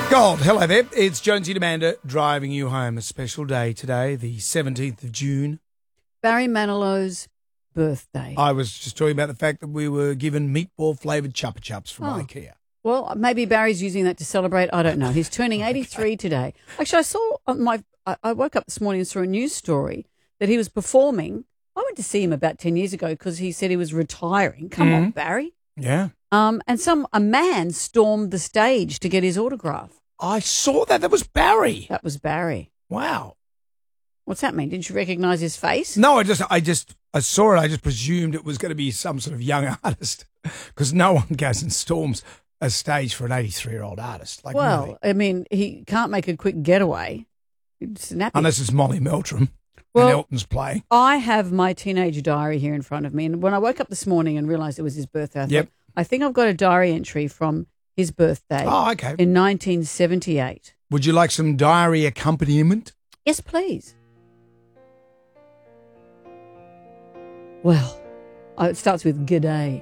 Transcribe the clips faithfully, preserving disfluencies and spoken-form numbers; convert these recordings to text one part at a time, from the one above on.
Gold, hello there. It's Jonesy and Amanda driving you home. A special day today, the seventeenth of June. Barry Manilow's birthday. I was just talking about the fact that we were given meatball-flavoured Chupa Chups from Oh. IKEA. Well, maybe Barry's using that to celebrate. I don't know. He's turning eighty-three today. Actually, I saw on my. I I woke up this morning and saw a news story that he was performing. I went to see him about ten years ago because he said he was retiring. Come on, Barry. Yeah. Um, and some a man stormed the stage to get his autograph. I saw that. That was Barry. That was Barry. Wow. What's that mean? Didn't you recognise his face? No, I just, I just, I saw it. I just presumed it was going to be some sort of young artist because no one goes and storms a stage for an eighty-three-year-old artist. Like, Well, really. I mean, he can't make a quick getaway. It's nappy. Unless it's Molly Meldrum Well, and Elton's playing. I have my teenage diary here in front of me, and when I woke up this morning and realised it was his birthday, I Yep. thought, I think I've got a diary entry from his birthday Oh, okay. in nineteen seventy-eight. Would you like some diary accompaniment? Yes, please. Well, oh, it starts with g'day.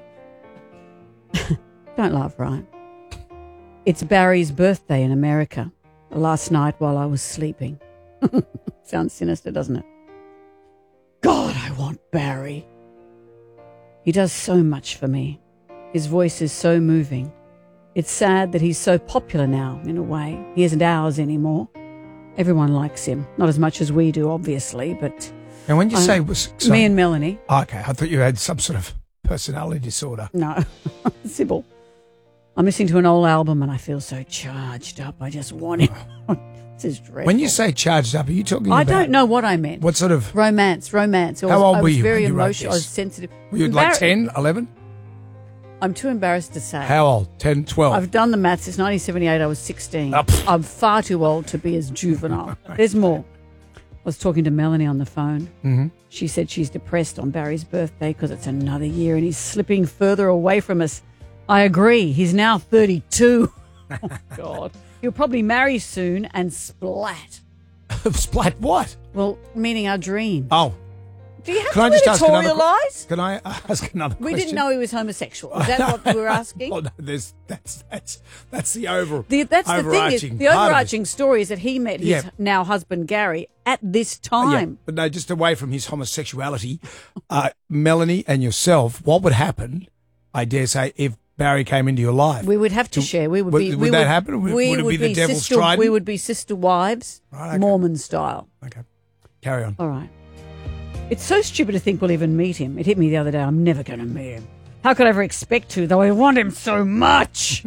Don't laugh, Ryan. It's Barry's birthday in America. Last night while I was sleeping. Sounds sinister, doesn't it? God, I want Barry. He does so much for me. His voice is so moving. It's sad that he's so popular now, in a way. He isn't ours anymore. Everyone likes him. Not as much as we do, obviously, but... And when you Um, say was Me and Melanie. okay, I thought you had some sort of personality disorder. No. Sybil. I'm listening to an old album and I feel so charged up. I just want him. This is dreadful. When you say charged up, are you talking I about? don't know what I meant. What sort of? Romance, romance. I How was, old I were was you very when you wrote emotional. I was this? sensitive. Were you like Embar- ten, eleven? I'm too embarrassed to say. How old? ten, twelve? I've done the maths. Since nineteen seventy-eight, I was sixteen. Oh, pff. I'm far too old to be as juvenile. There's more. I was talking to Melanie on the phone. Mm-hmm. She said she's depressed on Barry's birthday because it's another year and he's slipping further away from us. I agree. He's now thirty-two. Oh, God. He'll probably marry soon and splat. Splat what? Well, meaning our dream. Oh, Do you have can I to just ask another que- editorialise? Can I ask another We question? didn't know he was homosexual. Is that what we were asking? Oh, no, there's, that's that's that's the over. The, that's the thing. overarching Is, the part of it. overarching story is that he met his Yeah. now husband Gary at this Yeah, time. but no, just away from his homosexuality, uh, Melanie and yourself, what would happen, I dare say, if Barry came into your life? We would have to To- share. We would would- be. would we that happen? Would- we would it be the devil's sister, trident? We would be sister wives, Right, okay. Mormon style. Okay, carry on. All right. It's so stupid to think we'll even meet him. It hit me the other day. I'm never going to meet him. How could I ever expect to, though I want him so much?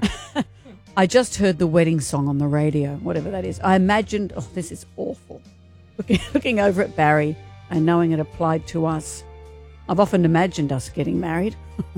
I just heard the wedding song on the radio, whatever that is. I imagined, oh, this is awful. Looking, looking over at Barry and knowing it applied to us. I've often imagined us getting married.